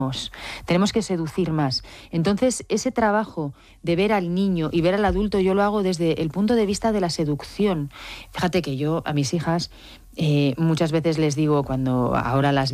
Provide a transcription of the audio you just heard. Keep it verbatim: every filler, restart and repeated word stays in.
Tenemos que seducir más. Entonces, ese trabajo de ver al niño y ver al adulto, yo lo hago desde el punto de vista de la seducción. Fíjate que yo a mis hijas eh, muchas veces les digo, cuando ahora las